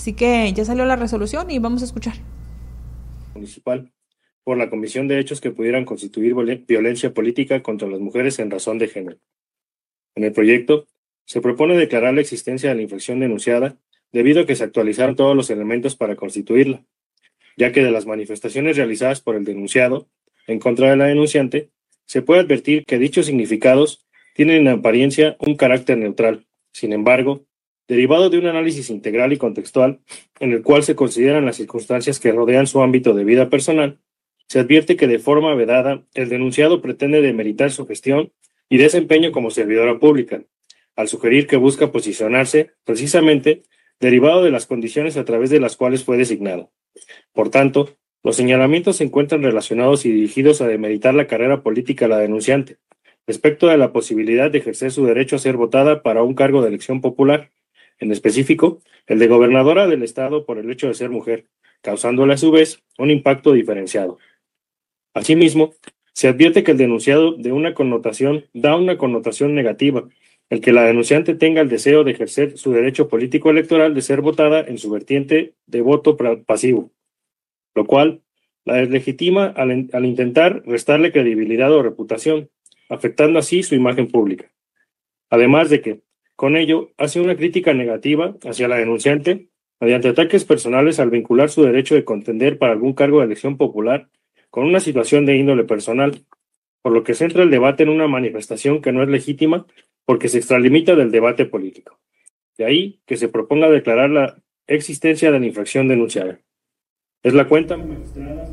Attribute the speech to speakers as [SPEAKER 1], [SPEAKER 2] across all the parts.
[SPEAKER 1] Así que ya salió la resolución y vamos a escuchar.
[SPEAKER 2] Municipal por la comisión de hechos que pudieran constituir violencia política contra las mujeres en razón de género. En el proyecto, se propone declarar la existencia de la infracción denunciada debido a que se actualizaron todos los elementos para constituirla, ya que de las manifestaciones realizadas por el denunciado en contra de la denunciante, se puede advertir que dichos significados tienen en apariencia un carácter neutral. Sin embargo, derivado de un análisis integral y contextual, en el cual se consideran las circunstancias que rodean su ámbito de vida personal, se advierte que de forma vedada el denunciado pretende demeritar su gestión y desempeño como servidora pública, al sugerir que busca posicionarse precisamente derivado de las condiciones a través de las cuales fue designado. Por tanto, los señalamientos se encuentran relacionados y dirigidos a demeritar la carrera política de la denunciante, respecto de la posibilidad de ejercer su derecho a ser votada para un cargo de elección popular, en específico, el de gobernadora del estado por el hecho de ser mujer, causándole a su vez un impacto diferenciado. Asimismo, se advierte que el denunciado da una connotación negativa, el que la denunciante tenga el deseo de ejercer su derecho político electoral de ser votada en su vertiente de voto pasivo, lo cual la deslegitima al intentar restarle credibilidad o reputación, afectando así su imagen pública. Además de que, con ello, hace una crítica negativa hacia la denunciante mediante ataques personales al vincular su derecho de contender para algún cargo de elección popular con una situación de índole personal, por lo que centra el debate en una manifestación que no es legítima porque se extralimita del debate político. De ahí que se proponga declarar la existencia de la infracción denunciada. Es la cuenta, magistrada.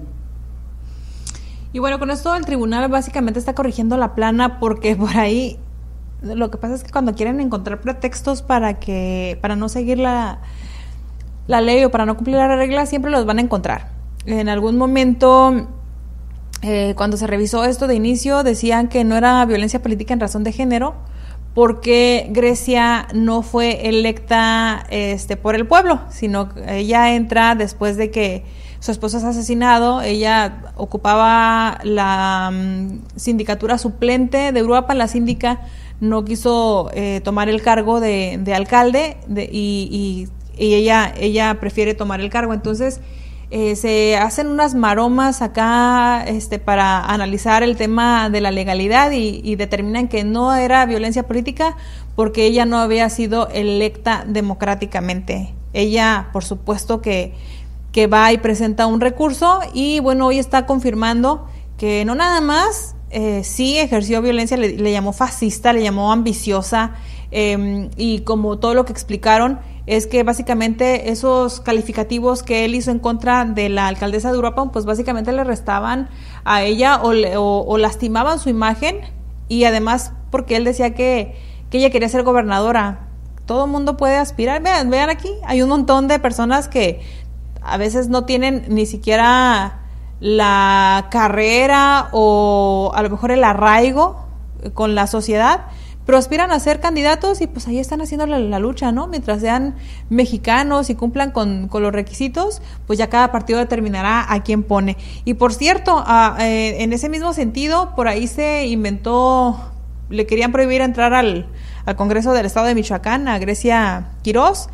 [SPEAKER 1] Y bueno, con esto el tribunal básicamente está corrigiendo la plana porque por ahí lo que pasa es que cuando quieren encontrar pretextos para no seguir la ley o para no cumplir la regla, siempre los van a encontrar. En algún momento, cuando se revisó esto de inicio, decían que no era violencia política en razón de género porque Grecia no fue electa por el pueblo, sino que ella entra después de que su esposo es asesinado. Ella ocupaba la sindicatura suplente de Europa, la síndica no quiso tomar el cargo de alcalde y ella prefiere tomar el cargo. Entonces se hacen unas maromas acá para analizar el tema de la legalidad y determinan que no era violencia política porque ella no había sido electa democráticamente. Ella, por supuesto que va y presenta un recurso y bueno, hoy está confirmando que no nada más sí ejerció violencia, le llamó fascista, le llamó ambiciosa y como todo lo que explicaron es que básicamente esos calificativos que él hizo en contra de la alcaldesa de Uruapan, pues básicamente le restaban a ella o lastimaban su imagen y además porque él decía que ella quería ser gobernadora. Todo el mundo puede aspirar, vean aquí, hay un montón de personas que a veces no tienen ni siquiera la carrera o a lo mejor el arraigo con la sociedad, pero aspiran a ser candidatos y pues ahí están haciendo la lucha, ¿no? Mientras sean mexicanos y cumplan con los requisitos, pues ya cada partido determinará a quién pone. Y por cierto, en ese mismo sentido, por ahí se inventó, le querían prohibir entrar al Congreso del Estado de Michoacán, a Grecia Quirós.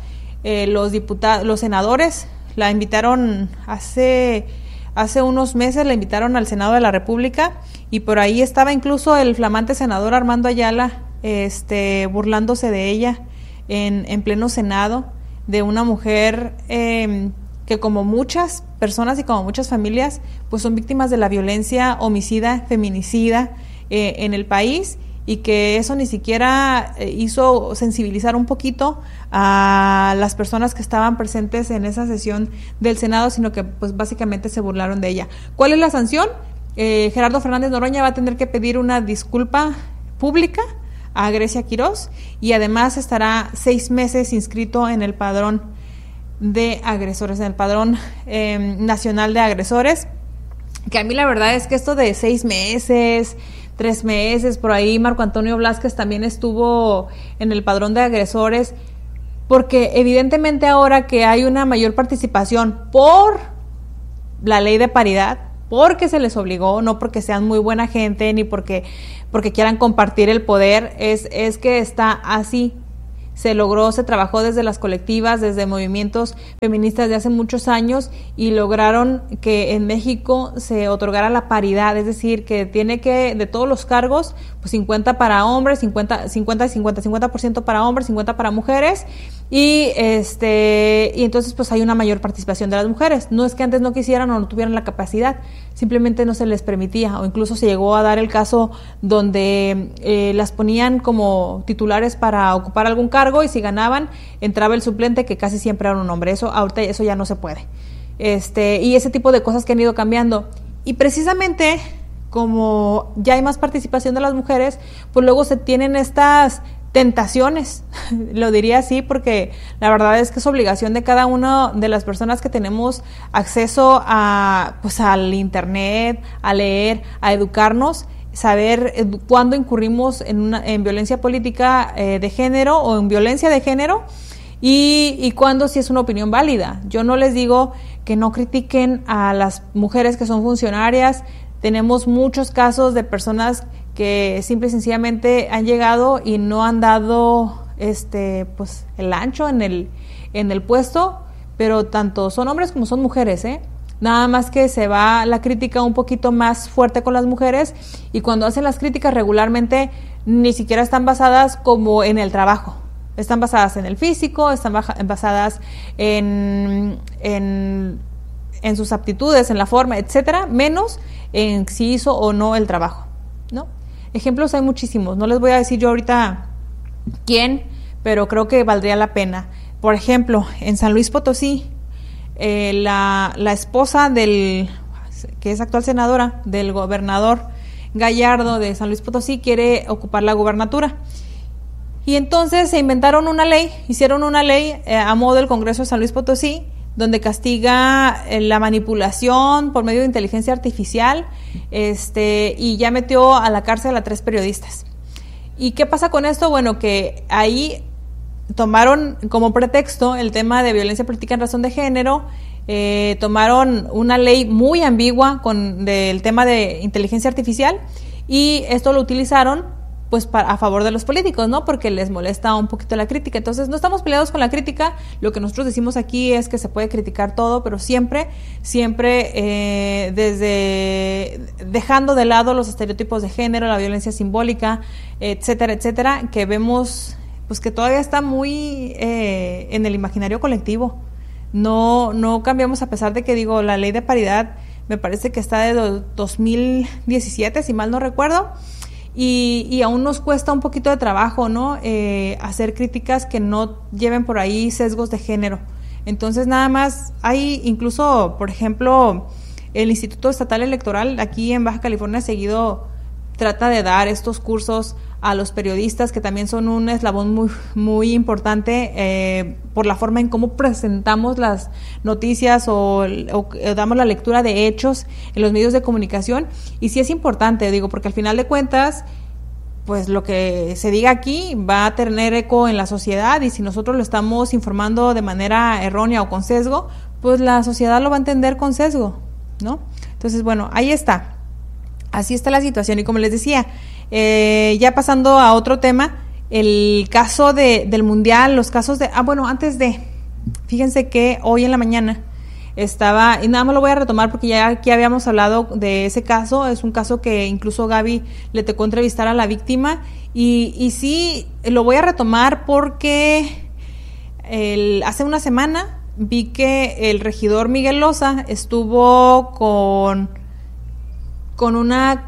[SPEAKER 1] Los senadores la invitaron hace unos meses, la invitaron al Senado de la República y por ahí estaba incluso el flamante senador Armando Ayala burlándose de ella en pleno Senado, de una mujer que como muchas personas y como muchas familias pues son víctimas de la violencia homicida, feminicida en el país, y que eso ni siquiera hizo sensibilizar un poquito a las personas que estaban presentes en esa sesión del Senado, sino que pues básicamente se burlaron de ella. ¿Cuál es la sanción? Gerardo Fernández Noroña va a tener que pedir una disculpa pública a Grecia Quirós y además estará 6 meses inscrito en el padrón de agresores, en el padrón nacional de agresores, que a mí la verdad es que esto de 6 meses, 3 meses, por ahí Marco Antonio Blázquez también estuvo en el padrón de agresores, porque evidentemente ahora que hay una mayor participación por la ley de paridad, porque se les obligó, no porque sean muy buena gente, ni porque quieran compartir el poder, es que está así. se trabajó desde las colectivas, desde movimientos feministas de hace muchos años y lograron que en México se otorgara la paridad, es decir, que tiene que, de todos los cargos, pues 50 para hombres, 50% para hombres, 50 para mujeres, y entonces pues hay una mayor participación de las mujeres. No es que antes no quisieran o no tuvieran la capacidad, simplemente no se les permitía, o incluso se llegó a dar el caso donde las ponían como titulares para ocupar algún cargo y si ganaban entraba el suplente, que casi siempre era un hombre. Ahorita eso ya no se puede. Y ese tipo de cosas que han ido cambiando. Y precisamente como ya hay más participación de las mujeres, pues luego se tienen estas tentaciones, lo diría así, porque la verdad es que es obligación de cada una de las personas que tenemos acceso a, pues, al internet, a leer, a educarnos, saber cuándo incurrimos en violencia política de género o en violencia de género y cuándo sí es una opinión válida. Yo no les digo que no critiquen a las mujeres que son funcionarias. Tenemos muchos casos de personas que simple y sencillamente han llegado y no han dado pues el ancho en el puesto, pero tanto son hombres como son mujeres, nada más que se va la crítica un poquito más fuerte con las mujeres, y cuando hacen las críticas regularmente ni siquiera están basadas como en el trabajo, están basadas en el físico, están basadas en sus aptitudes, en la forma, etcétera, menos en si hizo o no el trabajo, ¿no? Ejemplos hay muchísimos, no les voy a decir yo ahorita quién, pero creo que valdría la pena. Por ejemplo, en San Luis Potosí, la esposa que es actual senadora del gobernador Gallardo de San Luis Potosí quiere ocupar la gubernatura. Y entonces se inventaron una ley, hicieron una ley a modo del Congreso de San Luis Potosí, donde castiga la manipulación por medio de inteligencia artificial, y ya metió a la cárcel a 3 periodistas. ¿Y qué pasa con esto? Bueno, que ahí tomaron como pretexto el tema de violencia política en razón de género, tomaron una ley muy ambigua del tema de inteligencia artificial, y esto lo utilizaron pues a favor de los políticos, ¿no? Porque les molesta un poquito la crítica. Entonces, no estamos peleados con la crítica. Lo que nosotros decimos aquí es que se puede criticar todo, pero siempre desde dejando de lado los estereotipos de género, la violencia simbólica, etcétera, etcétera, que vemos pues que todavía está muy en el imaginario colectivo. No cambiamos, a pesar de que, digo, la ley de paridad me parece que está de 2017, si mal no recuerdo. Y aún nos cuesta un poquito de trabajo, ¿no? Hacer críticas que no lleven por ahí sesgos de género. Entonces, nada más, hay incluso, por ejemplo, el Instituto Estatal Electoral aquí en Baja California seguido trata de dar estos cursos a los periodistas, que también son un eslabón muy, muy importante por la forma en cómo presentamos las noticias o damos la lectura de hechos en los medios de comunicación. Y sí es importante, digo, porque al final de cuentas, pues lo que se diga aquí va a tener eco en la sociedad, y si nosotros lo estamos informando de manera errónea o con sesgo, pues la sociedad lo va a entender con sesgo, ¿no? Entonces, bueno, ahí está. Así está la situación. Y como les decía, ya pasando a otro tema, el caso del Mundial, los casos de... fíjense que hoy en la mañana estaba, y nada más lo voy a retomar porque ya aquí habíamos hablado de ese caso, es un caso que incluso Gaby le tocó entrevistar a la víctima, y sí, lo voy a retomar porque hace una semana vi que el regidor Miguel Loza estuvo con una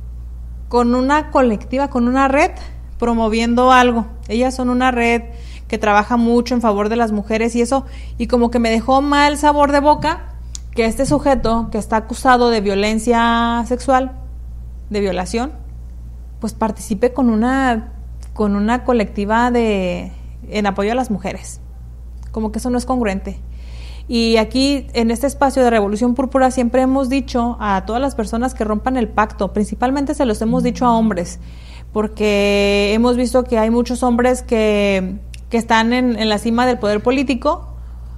[SPEAKER 1] colectiva, con una red, promoviendo algo. Ellas son una red que trabaja mucho en favor de las mujeres y eso, y como que me dejó mal sabor de boca que este sujeto que está acusado de violencia sexual, de violación, pues participe con una colectiva en apoyo a las mujeres. Como que eso no es congruente. Y aquí, en este espacio de Revolución Púrpura, siempre hemos dicho a todas las personas que rompan el pacto, principalmente se los hemos dicho a hombres, porque hemos visto que hay muchos hombres que están en la cima del poder político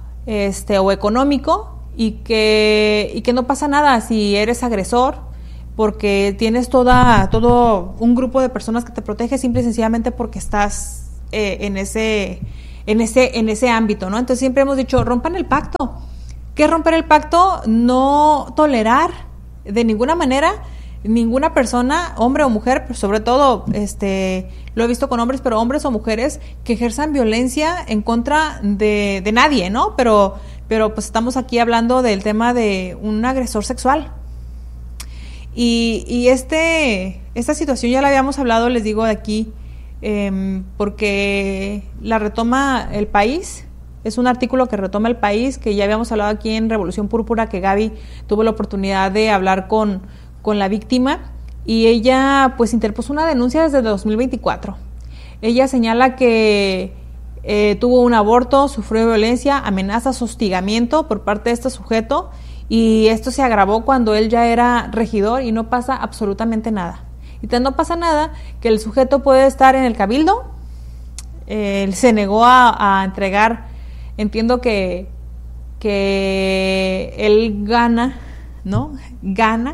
[SPEAKER 1] o económico, y que no pasa nada si eres agresor, porque tienes todo un grupo de personas que te protege simple y sencillamente porque estás en ese ámbito, ¿no? Entonces siempre hemos dicho, rompan el pacto. ¿Qué es romper el pacto? No tolerar de ninguna manera ninguna persona, hombre o mujer, pero sobre todo, lo he visto con hombres, pero hombres o mujeres que ejerzan violencia en contra de nadie, ¿no? Pero pues estamos aquí hablando del tema de un agresor sexual. Y esta situación ya la habíamos hablado, les digo, de aquí, porque la retoma El País. Es un artículo que retoma El País, que ya habíamos hablado aquí en Revolución Púrpura, que Gaby tuvo la oportunidad de hablar con la víctima, y ella pues interpuso una denuncia desde 2024. Ella señala que tuvo un aborto, sufrió violencia, amenazas, hostigamiento por parte de este sujeto, y esto se agravó cuando él ya era regidor y no pasa absolutamente nada. Y no pasa nada que el sujeto puede estar en el cabildo. Él se negó a entregar, entiendo que él gana, ¿no? Gana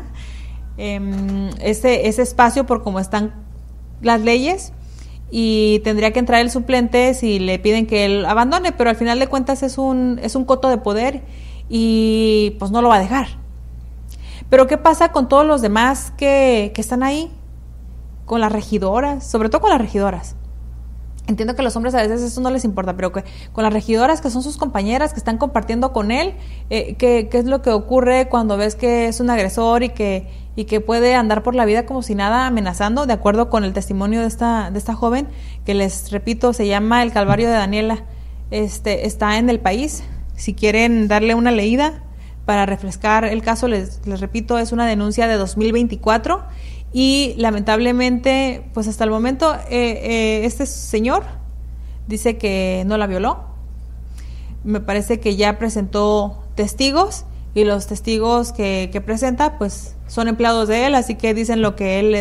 [SPEAKER 1] ese espacio por cómo están las leyes, y tendría que entrar el suplente si le piden que él abandone, pero al final de cuentas es un coto de poder y pues no lo va a dejar. Pero ¿qué pasa con todos los demás que están ahí? Con las regidoras, sobre todo con las regidoras. Entiendo que a los hombres a veces eso no les importa, pero que con las regidoras, que son sus compañeras, que están compartiendo con él, ¿qué es lo que ocurre cuando ves que es un agresor y que puede andar por la vida como si nada, amenazando? De acuerdo con el testimonio de esta joven, que les repito, se llama El Calvario de Daniela, está en El País. Si quieren darle una leída para refrescar el caso, les repito, es una denuncia de 2024. Y lamentablemente, pues hasta el momento, este señor dice que no la violó. Me parece que ya presentó testigos, y los testigos que presenta, pues son empleados de él, así que dicen lo que él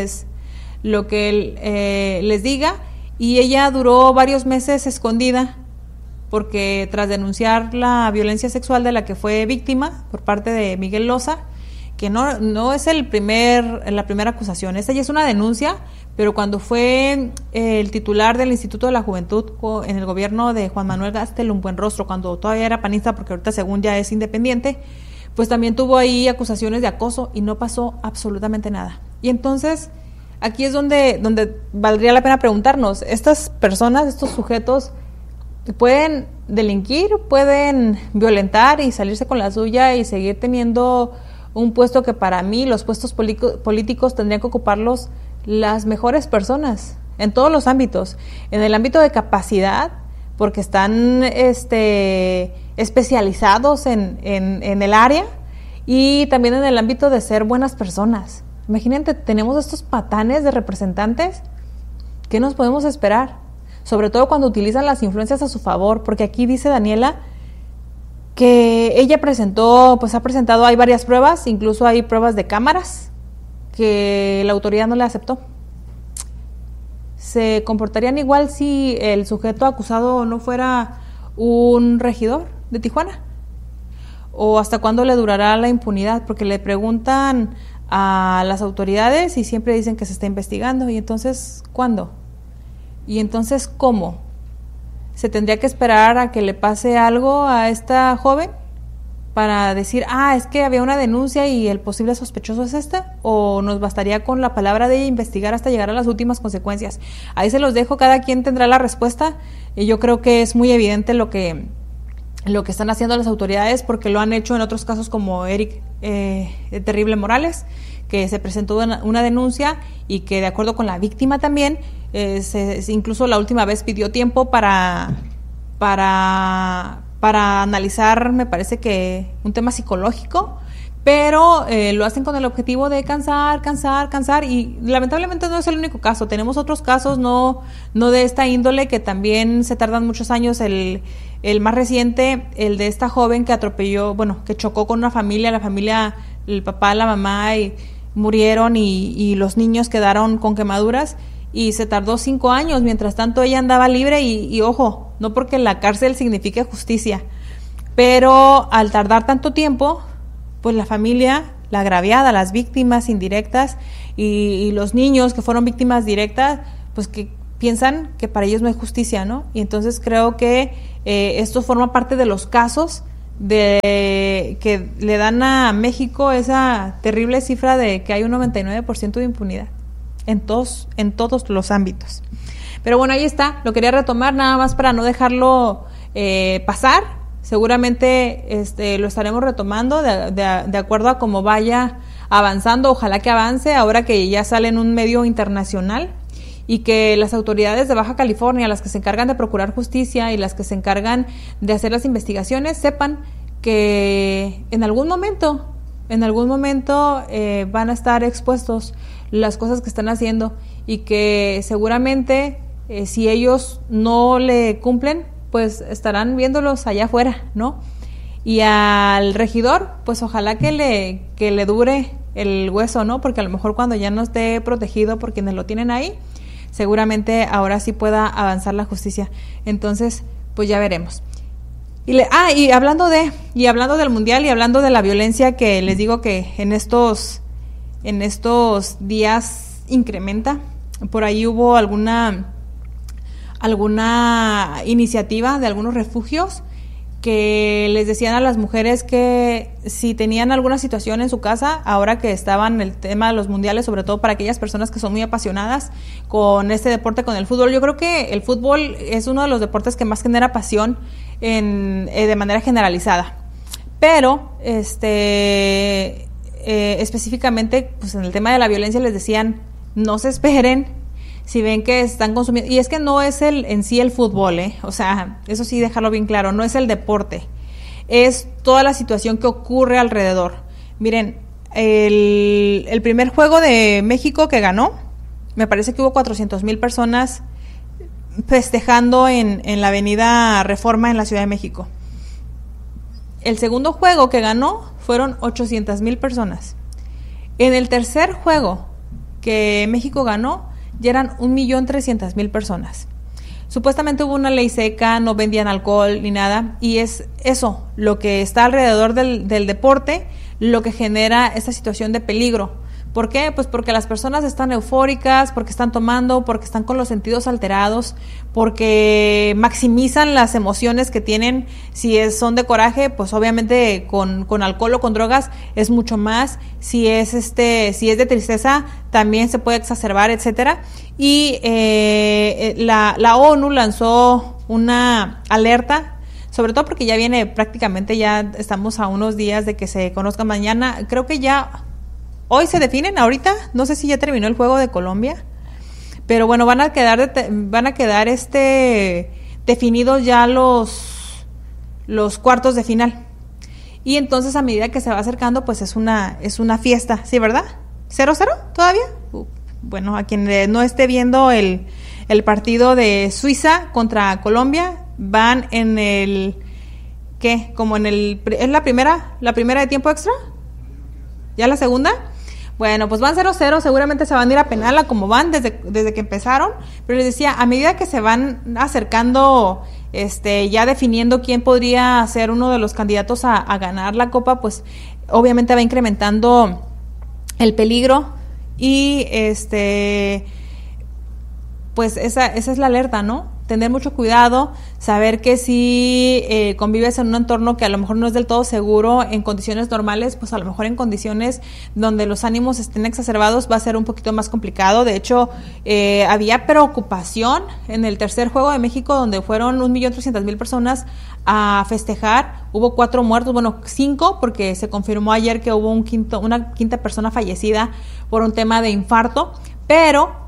[SPEAKER 1] les diga. Y ella duró varios meses escondida, porque tras denunciar la violencia sexual de la que fue víctima por parte de Miguel Loza, que no es la primera acusación, esta ya es una denuncia, pero cuando fue el titular del Instituto de la Juventud en el gobierno de Juan Manuel Gastel un buen rostro, cuando todavía era panista, porque ahorita según ya es independiente, pues también tuvo ahí acusaciones de acoso y no pasó absolutamente nada. Y entonces aquí es donde valdría la pena preguntarnos, estas personas, estos sujetos, pueden delinquir, pueden violentar y salirse con la suya y seguir teniendo un puesto que para mí los puestos políticos tendrían que ocuparlos las mejores personas en todos los ámbitos, en el ámbito de capacidad, porque están especializados en el área, y también en el ámbito de ser buenas personas. Imagínate, tenemos estos patanes de representantes, ¿qué nos podemos esperar? Sobre todo cuando utilizan las influencias a su favor, porque aquí dice Daniela que ella ha presentado, hay varias pruebas, incluso hay pruebas de cámaras que la autoridad no le aceptó. ¿Se comportarían igual si el sujeto acusado no fuera un regidor de Tijuana? ¿O hasta cuándo le durará la impunidad? Porque le preguntan a las autoridades y siempre dicen que se está investigando. ¿Y entonces cuándo? ¿Y entonces cómo? ¿Se tendría que esperar a que le pase algo a esta joven para decir, es que había una denuncia y el posible sospechoso es este? ¿O nos bastaría con la palabra de ella investigar hasta llegar a las últimas consecuencias? Ahí se los dejo, cada quien tendrá la respuesta, y yo creo que es muy evidente lo que están haciendo las autoridades, porque lo han hecho en otros casos como Eric Terrible Morales, que se presentó una denuncia y que, de acuerdo con la víctima también, incluso la última vez pidió tiempo para analizar, me parece que un tema psicológico, pero lo hacen con el objetivo de cansar, y lamentablemente no es el único caso. Tenemos otros casos no de esta índole, que también se tardan muchos años. El más reciente, el de esta joven que que chocó con una familia, el papá, la mamá, y murieron, y los niños quedaron con quemaduras, y se tardó 5 años. Mientras tanto ella andaba libre, y ojo, no porque la cárcel signifique justicia, pero al tardar tanto tiempo, pues la familia, la agraviada, las víctimas indirectas y los niños que fueron víctimas directas, pues que piensan que para ellos no hay justicia, ¿no? Y entonces creo que esto forma parte de los casos que le dan a México esa terrible cifra de que hay un 99% de impunidad en todos los ámbitos. Pero bueno, ahí está, lo quería retomar nada más para no dejarlo pasar. Seguramente lo estaremos retomando de acuerdo a cómo vaya avanzando. Ojalá que avance ahora que ya sale en un medio internacional y que las autoridades de Baja California, las que se encargan de procurar justicia y las que se encargan de hacer las investigaciones, sepan que en algún momento van a estar expuestos las cosas que están haciendo y que seguramente si ellos no le cumplen, pues estarán viéndolos allá afuera, ¿no? Y al regidor, pues ojalá que le dure el hueso, ¿no? Porque a lo mejor cuando ya no esté protegido por quienes lo tienen ahí, seguramente ahora sí pueda avanzar la justicia. Entonces, pues ya veremos. Y hablando del mundial y hablando de la violencia que les digo que en estos días incrementa, por ahí hubo alguna iniciativa de algunos refugios que les decían a las mujeres que si tenían alguna situación en su casa, ahora que estaban el tema de los mundiales, sobre todo para aquellas personas que son muy apasionadas con este deporte, con el fútbol. Yo creo que el fútbol es uno de los deportes que más genera pasión de manera generalizada. Pero específicamente pues en el tema de la violencia les decían, no se esperen si ven que están consumiendo, y es que no es en sí el fútbol, o sea, eso sí dejarlo bien claro, no es el deporte, es toda la situación que ocurre alrededor. Miren, el primer juego de México que ganó, me parece que hubo 400,000 personas festejando en la avenida Reforma en la Ciudad de México. El segundo juego que ganó fueron 800,000 personas. En el tercer juego que México ganó, ya eran 1,300,000 personas. Supuestamente hubo una ley seca, no vendían alcohol ni nada, y es eso, lo que está alrededor del deporte, lo que genera esta situación de peligro. ¿Por qué? Pues porque las personas están eufóricas, porque están tomando, porque están con los sentidos alterados, porque maximizan las emociones que tienen. Si son de coraje, pues obviamente con alcohol o con drogas es mucho más. Si es de tristeza, también se puede exacerbar, etcétera. Y la ONU lanzó una alerta, sobre todo porque ya viene prácticamente, ya estamos a unos días de que se conozca mañana. Creo que ya hoy se definen, ahorita, no sé si ya terminó el juego de Colombia, pero bueno, van a quedar definidos ya los cuartos de final. Y entonces a medida que se va acercando, pues es una fiesta, ¿sí, verdad? ¿0-0 todavía? Bueno, a quien no esté viendo el partido de Suiza contra Colombia, van en el ¿qué? Como en ¿es la primera de tiempo extra? ¿Ya la segunda? Bueno, pues van 0-0, seguramente se van a ir a penal a como van desde que empezaron, pero les decía, a medida que se van acercando, ya definiendo quién podría ser uno de los candidatos a ganar la Copa, pues obviamente va incrementando el peligro y pues esa es la alerta, ¿no? Tener mucho cuidado, saber que si convives en un entorno que a lo mejor no es del todo seguro en condiciones normales, pues a lo mejor en condiciones donde los ánimos estén exacerbados va a ser un poquito más complicado. De hecho, había preocupación en el tercer juego de México, donde fueron 1,300,000 personas a festejar. Hubo 4 muertos, bueno, 5, porque se confirmó ayer que hubo una quinta persona fallecida por un tema de infarto, pero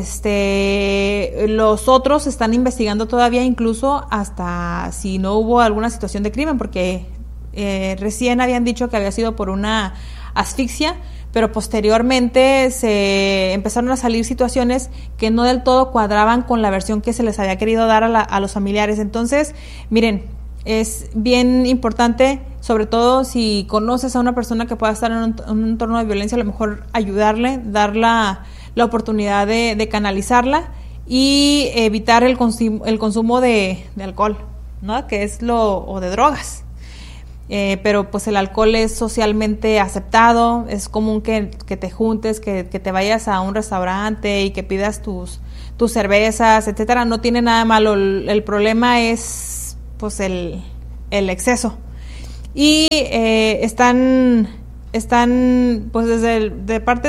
[SPEAKER 1] los otros están investigando todavía, incluso hasta si no hubo alguna situación de crimen, porque recién habían dicho que había sido por una asfixia, pero posteriormente se empezaron a salir situaciones que no del todo cuadraban con la versión que se les había querido dar a los familiares. Entonces, miren, es bien importante, sobre todo si conoces a una persona que pueda estar en un entorno de violencia, a lo mejor ayudarle, dar la oportunidad de canalizarla y evitar el consumo de alcohol, ¿no? Que es o de drogas. Pero pues el alcohol es socialmente aceptado, es común que te juntes, que te vayas a un restaurante y que pidas tus tus cervezas, etcétera, no tiene nada malo. El problema es pues el exceso. Y están pues desde de parte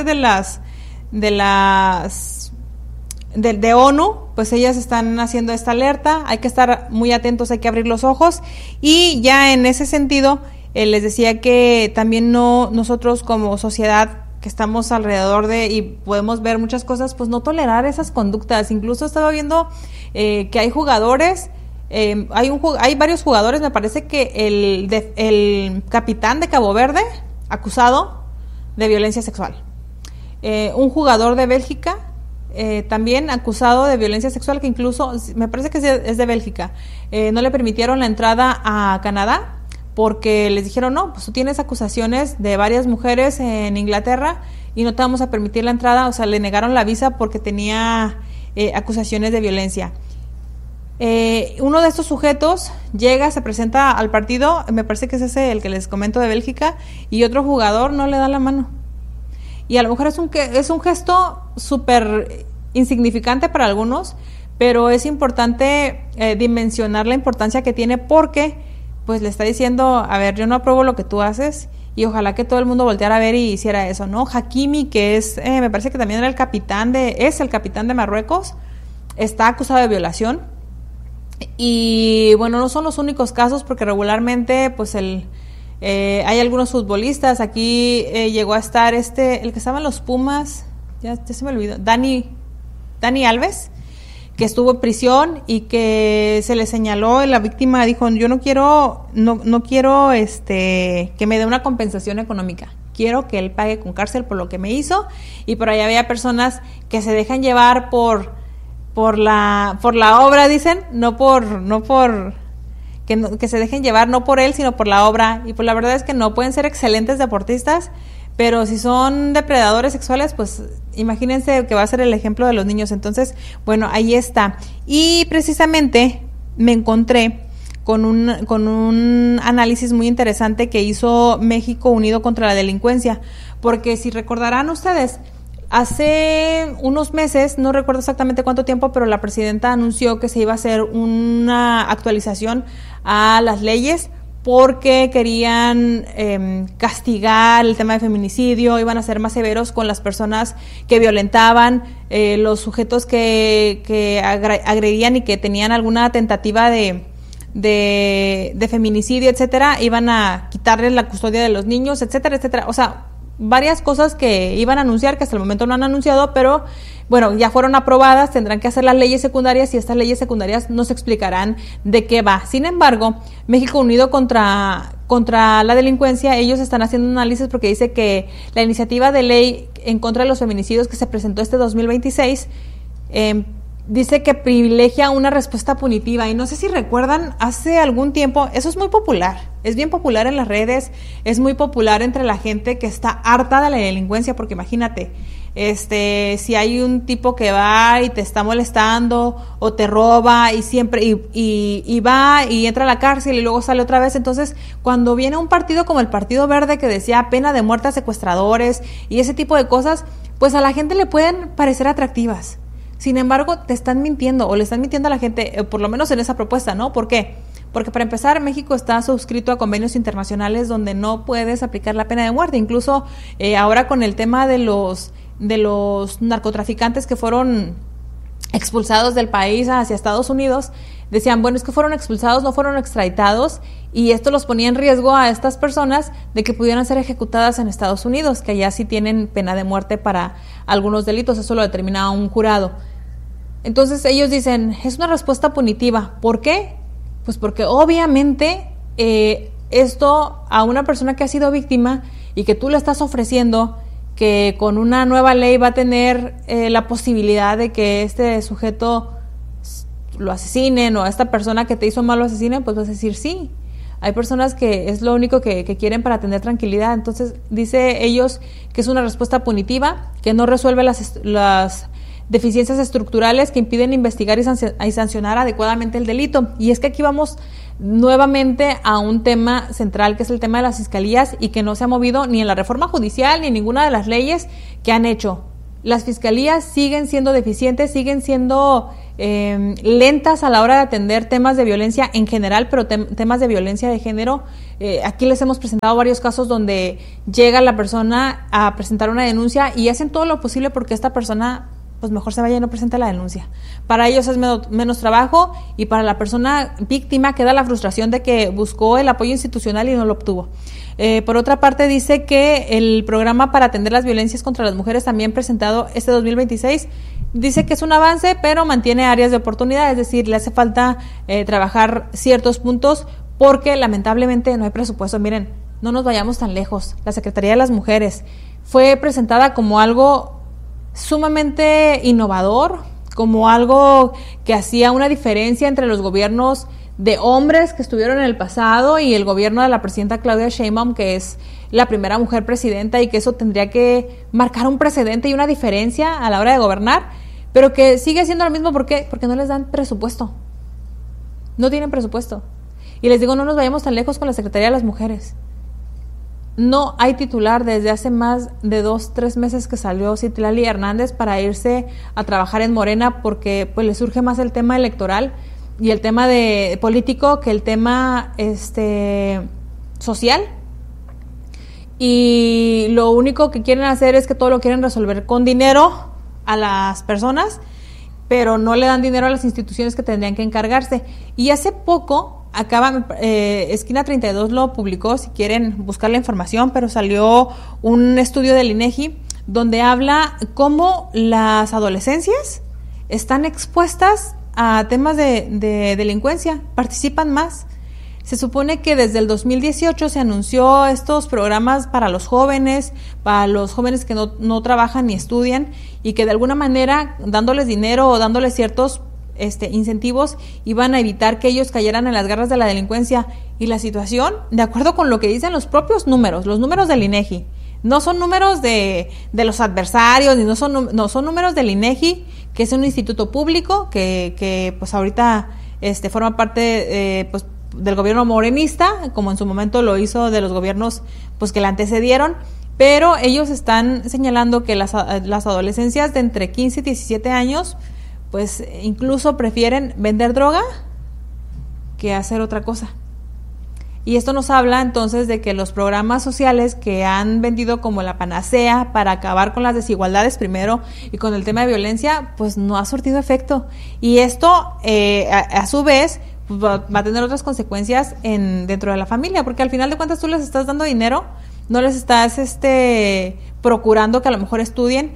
[SPEAKER 1] de ONU, pues ellas están haciendo esta alerta. Hay que estar muy atentos, hay que abrir los ojos. Y ya en ese sentido, les decía que también nosotros como sociedad que estamos alrededor y podemos ver muchas cosas, pues no tolerar esas conductas. Incluso estaba viendo que hay jugadores, hay varios jugadores, me parece que el capitán de Cabo Verde, acusado de violencia sexual. Un jugador de Bélgica, también acusado de violencia sexual, que incluso, me parece que es de Bélgica, no le permitieron la entrada a Canadá, porque les dijeron, no, pues tú tienes acusaciones de varias mujeres en Inglaterra y no te vamos a permitir la entrada. O sea, le negaron la visa porque tenía acusaciones de violencia. Uno de estos sujetos llega, se presenta al partido, me parece que es ese el que les comento de Bélgica, y otro jugador no le da la mano. Y a lo mejor es un gesto súper insignificante para algunos, pero es importante dimensionar la importancia que tiene, porque pues le está diciendo, a ver, yo no apruebo lo que tú haces, y ojalá que todo el mundo volteara a ver y hiciera eso, ¿no? Hakimi, que es, me parece que también era el capitán de Marruecos, está acusado de violación. Y bueno, no son los únicos casos, porque regularmente pues hay algunos futbolistas. Aquí llegó a estar el que estaba en los Pumas, ya se me olvidó, Dani Alves, que estuvo en prisión y que se le señaló, la víctima dijo, yo no quiero que me dé una compensación económica, quiero que él pague con cárcel por lo que me hizo. Y por ahí había personas que se dejan llevar por la obra, dicen, que se dejen llevar no por él, sino por la obra. Y pues la verdad es que no, pueden ser excelentes deportistas, pero si son depredadores sexuales, pues imagínense que va a ser el ejemplo de los niños. Entonces, bueno, ahí está. Y precisamente me encontré con un análisis muy interesante que hizo México Unido contra la Delincuencia, porque si recordarán ustedes, hace unos meses, no recuerdo exactamente cuánto tiempo, pero la presidenta anunció que se iba a hacer una actualización a las leyes, porque querían castigar el tema de feminicidio, iban a ser más severos con las personas que violentaban, los sujetos que agredían y que tenían alguna tentativa de feminicidio, etcétera, iban a quitarles la custodia de los niños, etcétera, etcétera. O sea, varias cosas que iban a anunciar, que hasta el momento no han anunciado, pero bueno, ya fueron aprobadas, tendrán que hacer las leyes secundarias, y estas leyes secundarias nos explicarán de qué va. Sin embargo, México Unido contra la Delincuencia, ellos están haciendo un análisis porque dice que la iniciativa de ley en contra de los feminicidios que se presentó 2026, dice que privilegia una respuesta punitiva. Y no sé si recuerdan, hace algún tiempo, eso es muy popular, es bien popular en las redes, es muy popular entre la gente que está harta de la delincuencia, porque imagínate, si hay un tipo que va y te está molestando o te roba y siempre y va y entra a la cárcel y luego sale otra vez. Entonces, cuando viene un partido como el Partido Verde que decía pena de muerte a secuestradores y ese tipo de cosas, pues a la gente le pueden parecer atractivas. Sin embargo, te están mintiendo, o le están mintiendo a la gente, por lo menos en esa propuesta, ¿no? ¿Por qué? Porque para empezar, México está suscrito a convenios internacionales donde no puedes aplicar la pena de muerte. Incluso ahora con el tema de los narcotraficantes que fueron expulsados del país hacia Estados Unidos, decían, bueno, es que fueron expulsados, no fueron extraditados, y esto los ponía en riesgo a estas personas de que pudieran ser ejecutadas en Estados Unidos, que allá sí tienen pena de muerte para algunos delitos, eso lo determina un jurado. Entonces ellos dicen, es una respuesta punitiva. ¿Por qué? Pues porque obviamente esto a una persona que ha sido víctima y que tú le estás ofreciendo que con una nueva ley va a tener la posibilidad de que este sujeto lo asesinen, o a esta persona que te hizo mal lo asesinen, pues vas a decir sí. Hay personas que es lo único que quieren para tener tranquilidad. Entonces dice ellos que es una respuesta punitiva, que no resuelve las deficiencias estructurales que impiden investigar y sancionar adecuadamente el delito. Y es que aquí vamos nuevamente a un tema central, que es el tema de las fiscalías, y que no se ha movido ni en la reforma judicial ni en ninguna de las leyes que han hecho. las fiscalías siguen siendo deficientes, siguen siendo lentas a la hora de atender temas de violencia en general, pero temas de violencia de género. Aquí les hemos presentado varios casos donde llega la persona a presentar una denuncia y hacen todo lo posible porque esta persona pues mejor se vaya y no presente la denuncia. Para ellos es menos trabajo y para la persona víctima queda la frustración de que buscó el apoyo institucional y no lo obtuvo. Por otra parte, dice que el programa para atender las violencias contra las mujeres, también presentado este 2026, dice que es un avance, pero mantiene áreas de oportunidad, es decir, le hace falta trabajar ciertos puntos porque lamentablemente no hay presupuesto. Miren, no nos vayamos tan lejos. La Secretaría de las Mujeres fue presentada como algo sumamente innovador, como algo que hacía una diferencia entre los gobiernos de hombres que estuvieron en el pasado y el gobierno de la presidenta Claudia Sheinbaum, que es la primera mujer presidenta, y que eso tendría que marcar un precedente y una diferencia a la hora de gobernar, pero que sigue siendo lo mismo. ¿Por qué? Porque no les dan presupuesto. No tienen presupuesto. Y les digo, no nos vayamos tan lejos con la Secretaría de las Mujeres. No hay titular desde hace más de 2-3 meses que salió Citlali Hernández para irse a trabajar en Morena, porque pues le surge más el tema electoral y el tema de político que el tema social. Y lo único que quieren hacer es que todo lo quieren resolver con dinero a las personas, pero no le dan dinero a las instituciones que tendrían que encargarse. Y hace poco, Esquina 32 lo publicó, si quieren buscar la información, pero salió un estudio del INEGI donde habla cómo las adolescencias están expuestas a temas de delincuencia, participan más. Se supone que desde el 2018 se anunció estos programas para los jóvenes que no trabajan ni estudian, y que de alguna manera, dándoles dinero o dándoles ciertos incentivos, iban a evitar que ellos cayeran en las garras de la delincuencia. Y la situación, de acuerdo con lo que dicen los propios números, los números del INEGI, no son números de los adversarios, ni no son números del INEGI, que es un instituto público que pues ahorita forma parte pues del gobierno morenista, como en su momento lo hizo de los gobiernos pues que le antecedieron, pero ellos están señalando que las adolescencias de entre 15 y 17 años pues incluso prefieren vender droga que hacer otra cosa. Y esto nos habla entonces de que los programas sociales que han vendido como la panacea para acabar con las desigualdades primero y con el tema de violencia, pues no ha surtido efecto. Y esto a su vez pues va a tener otras consecuencias dentro de la familia, porque al final de cuentas tú les estás dando dinero, no les estás procurando que a lo mejor estudien,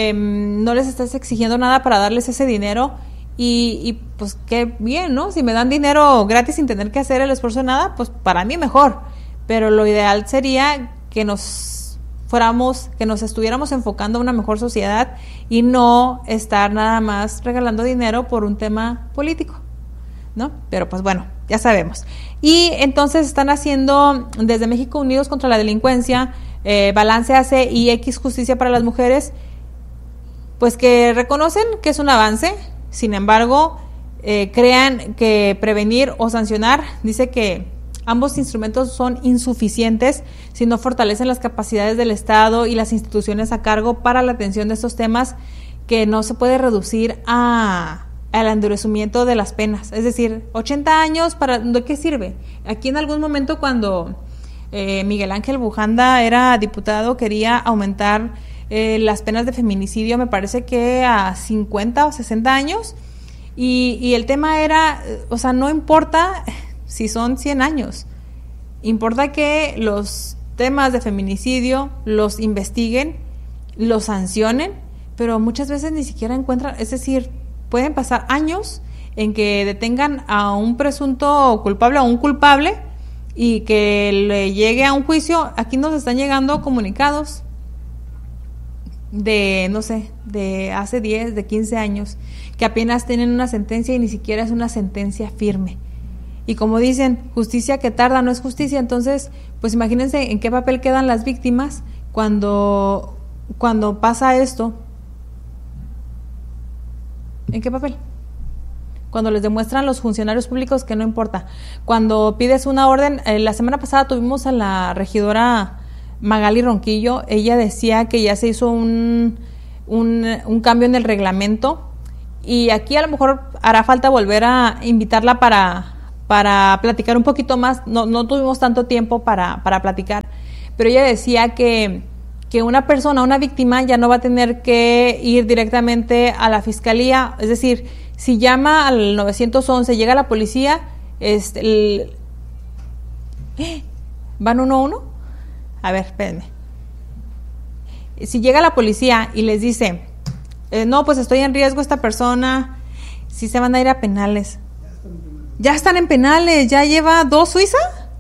[SPEAKER 1] no les estás exigiendo nada para darles ese dinero. Y pues qué bien, ¿no? Si me dan dinero gratis sin tener que hacer el esfuerzo de nada, pues para mí mejor. Pero lo ideal sería que nos estuviéramos enfocando a una mejor sociedad y no estar nada más regalando dinero por un tema político, ¿no? Pero pues bueno, ya sabemos. Y entonces están haciendo desde México Unidos contra la Delincuencia, Balance AC y X Justicia para las Mujeres, pues que reconocen que es un avance. Sin embargo, crean que prevenir o sancionar, dice que ambos instrumentos son insuficientes si no fortalecen las capacidades del Estado y las instituciones a cargo para la atención de estos temas, que no se puede reducir al endurecimiento de las penas. Es decir, 80 años, ¿de qué sirve? Aquí en algún momento cuando Miguel Ángel Bujanda era diputado, quería aumentar las penas de feminicidio, me parece que a 50 o 60 años, y el tema era, o sea, no importa si son 100 años, importa que los temas de feminicidio los investiguen, los sancionen, pero muchas veces ni siquiera encuentran, es decir, pueden pasar años en que detengan a un presunto culpable o un culpable y que le llegue a un juicio. Aquí nos están llegando comunicados de hace 10, de 15 años, que apenas tienen una sentencia y ni siquiera es una sentencia firme. Y como dicen, justicia que tarda no es justicia. Entonces, pues imagínense en qué papel quedan las víctimas cuando pasa esto. ¿En qué papel? Cuando les demuestran los funcionarios públicos que no importa. Cuando pides una orden, la semana pasada tuvimos a la regidora Magali Ronquillo, ella decía que ya se hizo un un cambio en el reglamento, y aquí a lo mejor hará falta volver a invitarla para platicar un poquito más. No tuvimos tanto tiempo para platicar, pero ella decía que una víctima ya no va a tener que ir directamente a la fiscalía. Es decir, si llama al 911, llega la policía, ¿van 1-1? A ver, espérenme. Si llega la policía y les dice, no, pues estoy en riesgo esta persona, sí se van a ir a penales. Ya están en penales, ya lleva 2 Suiza.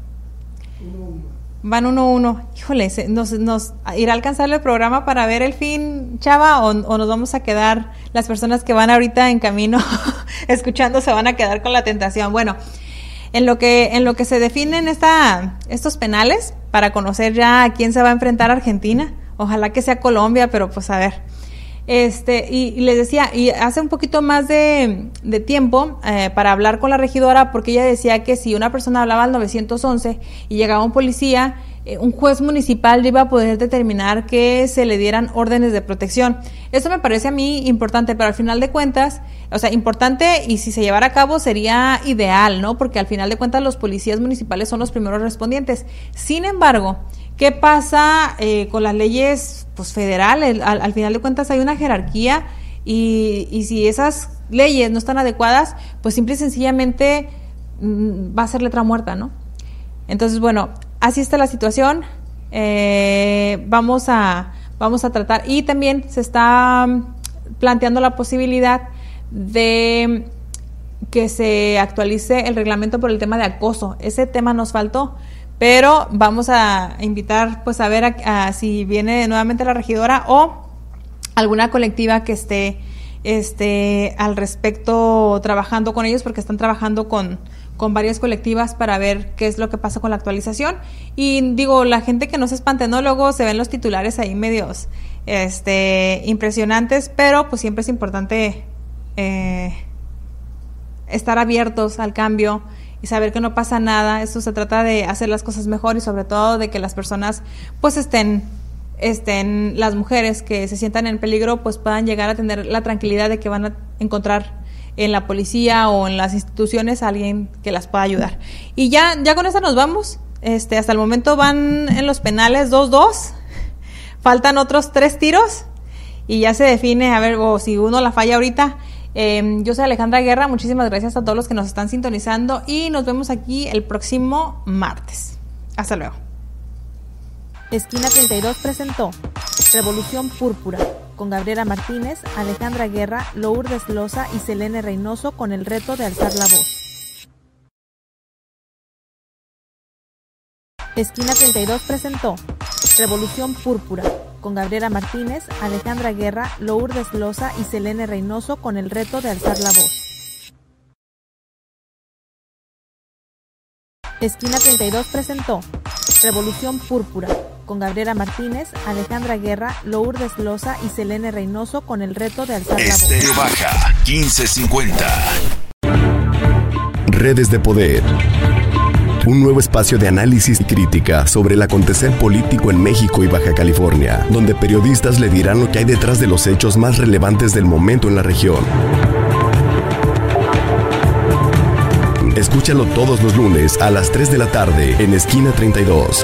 [SPEAKER 1] Van 1-1. Híjole, nos irá a alcanzar el programa para ver el fin, Chava, o nos vamos a quedar, las personas que van ahorita en camino escuchando se van a quedar con la tentación. Bueno, en lo que se definen estos penales, para conocer ya a quién se va a enfrentar Argentina, ojalá que sea Colombia, pero pues a ver. Y les decía, y hace un poquito más de tiempo para hablar con la regidora, porque ella decía que si una persona hablaba al 911 y llegaba un policía, un juez municipal iba a poder determinar que se le dieran órdenes de protección. Eso me parece a mí importante, pero al final de cuentas, o sea, importante, y si se llevara a cabo sería ideal, ¿no? Porque al final de cuentas los policías municipales son los primeros respondientes. Sin embargo, ¿qué pasa con las leyes federales? Al final de cuentas hay una jerarquía, y si esas leyes no están adecuadas, pues simple y sencillamente va a ser letra muerta, ¿no? Entonces, bueno, así está la situación. Vamos a tratar, y también se está planteando la posibilidad de que se actualice el reglamento por el tema de acoso. Ese tema nos faltó, pero vamos a invitar pues a ver si viene nuevamente la regidora o alguna colectiva que esté al respecto trabajando con ellos, porque están trabajando con varias colectivas para ver qué es lo que pasa con la actualización. Y digo, la gente que no se espante, ¿no? Luego se ven los titulares ahí medios impresionantes, pero pues siempre es importante estar abiertos al cambio y saber que no pasa nada. Esto se trata de hacer las cosas mejor, y sobre todo de que las personas pues estén las mujeres que se sientan en peligro, pues puedan llegar a tener la tranquilidad de que van a encontrar en la policía o en las instituciones a alguien que las pueda ayudar. Y ya con eso nos vamos. Hasta el momento van en los penales 2-2, faltan otros 3 tiros y ya se define, a ver, o si uno la falla ahorita. Yo soy Alejandra Guerra, muchísimas gracias a todos los que nos están sintonizando, y nos vemos aquí el próximo martes. Hasta luego.
[SPEAKER 3] Esquina 32 presentó Revolución Púrpura, con Gabriela Martínez, Alejandra Guerra, Lourdes Loza y Selene Reynoso, con el reto de alzar la voz. Esquina 32 presentó Revolución Púrpura, con Gabriela Martínez, Alejandra Guerra, Lourdes Loza y Selene Reynoso, con el reto de alzar la voz. Esquina 32 presentó Revolución Púrpura, con Gabriela Martínez, Alejandra Guerra, Lourdes Loza y Selene Reynoso, con el reto de alzar la voz.
[SPEAKER 4] Estéreo Baja 1550.
[SPEAKER 5] Redes de Poder. Un nuevo espacio de análisis y crítica sobre el acontecer político en México y Baja California, donde periodistas le dirán lo que hay detrás de los hechos más relevantes del momento en la región. Escúchalo todos los lunes a las 3 de la tarde en Esquina 32.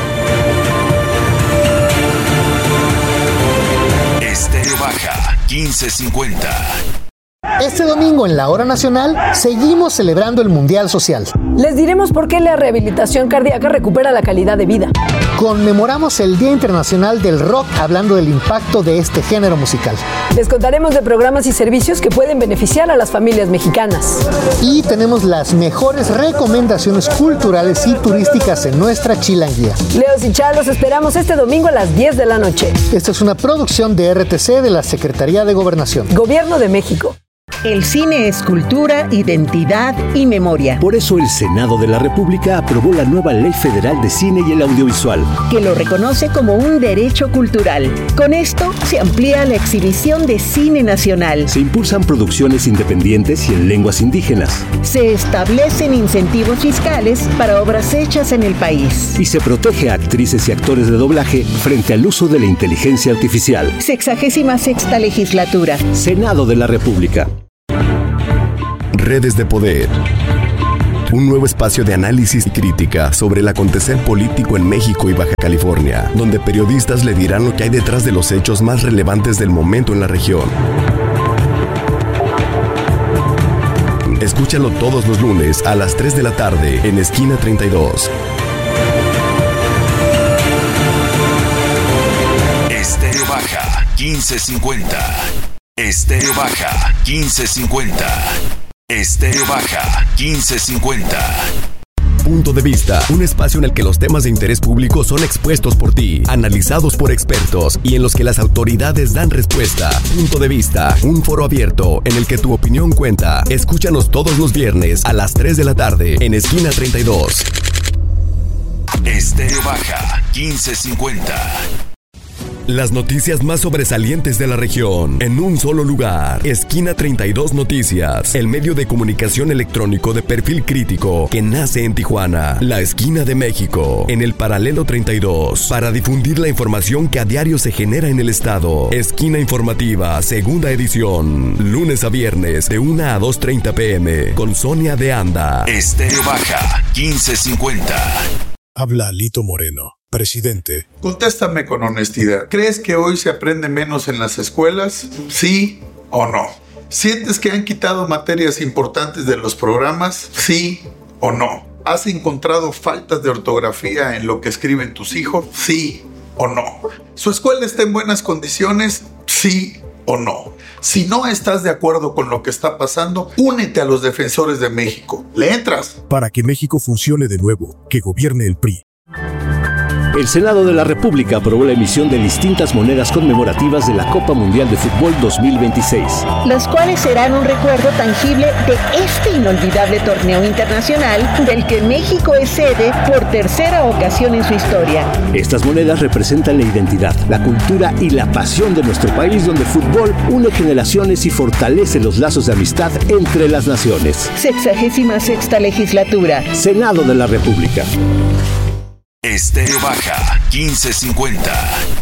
[SPEAKER 4] Estéreo Baja 1550.
[SPEAKER 6] Este domingo en la Hora Nacional seguimos celebrando el Mundial Social.
[SPEAKER 7] Les diremos por qué la rehabilitación cardíaca recupera la calidad de vida.
[SPEAKER 6] Conmemoramos el Día Internacional del Rock hablando del impacto de este género musical.
[SPEAKER 7] Les contaremos de programas y servicios que pueden beneficiar a las familias mexicanas.
[SPEAKER 6] Y tenemos las mejores recomendaciones culturales y turísticas en nuestra chilanguía.
[SPEAKER 7] Leos y Chá, los esperamos este domingo a las 10 de la noche.
[SPEAKER 6] Esta es una producción de RTC de la Secretaría de Gobernación.
[SPEAKER 7] Gobierno de México.
[SPEAKER 8] El cine es cultura, identidad y memoria.
[SPEAKER 9] Por eso el Senado de la República aprobó la nueva Ley Federal de Cine y el Audiovisual,
[SPEAKER 8] que lo reconoce como un derecho cultural. Con esto se amplía la exhibición de cine nacional.
[SPEAKER 9] Se impulsan producciones independientes y en lenguas indígenas.
[SPEAKER 8] Se establecen incentivos fiscales para obras hechas en el país.
[SPEAKER 9] Y se protege a actrices y actores de doblaje frente al uso de la inteligencia artificial.
[SPEAKER 8] 66ª legislatura.
[SPEAKER 9] Senado de la República.
[SPEAKER 5] Redes de Poder. Un nuevo espacio de análisis y crítica sobre el acontecer político en México y Baja California, donde periodistas le dirán lo que hay detrás de los hechos más relevantes del momento en la región. Escúchalo todos los lunes a las 3 de la tarde en Esquina 32.
[SPEAKER 4] Estéreo Baja 1550. Estéreo Baja 1550. Estéreo Baja 1550.
[SPEAKER 5] Punto de Vista, un espacio en el que los temas de interés público son expuestos por ti, analizados por expertos y en los que las autoridades dan respuesta. Punto de Vista, un foro abierto en el que tu opinión cuenta. Escúchanos todos los viernes a las 3 de la tarde en Esquina 32.
[SPEAKER 4] Estéreo Baja 1550.
[SPEAKER 5] Las noticias más sobresalientes de la región en un solo lugar. Esquina 32 Noticias, el medio de comunicación electrónico de perfil crítico que nace en Tijuana, la esquina de México, en el paralelo 32, para difundir la información que a diario se genera en el estado. Esquina Informativa, segunda edición, lunes a viernes de 1 a 2:30 p.m. con Sonia de Anda.
[SPEAKER 4] Estéreo Baja 1550.
[SPEAKER 10] Habla Alito Moreno, presidente.
[SPEAKER 11] Contéstame con honestidad. ¿Crees que hoy se aprende menos en las escuelas? ¿Sí o no? ¿Sientes que han quitado materias importantes de los programas? ¿Sí o no? ¿Has encontrado faltas de ortografía en lo que escriben tus hijos? ¿Sí o no? ¿Su escuela está en buenas condiciones? ¿Sí o no? Si no estás de acuerdo con lo que está pasando, únete a los defensores de México. ¿Le entras?
[SPEAKER 10] Para que México funcione de nuevo, que gobierne el PRI.
[SPEAKER 9] El Senado de la República aprobó la emisión de distintas monedas conmemorativas de la Copa Mundial de Fútbol 2026.
[SPEAKER 8] Las cuales serán un recuerdo tangible de este inolvidable torneo internacional del que México es sede por tercera ocasión en su historia.
[SPEAKER 9] Estas monedas representan la identidad, la cultura y la pasión de nuestro país, donde el fútbol une generaciones y fortalece los lazos de amistad entre las naciones.
[SPEAKER 8] 66ª legislatura.
[SPEAKER 9] Senado de la República.
[SPEAKER 4] Estéreo Baja 1550.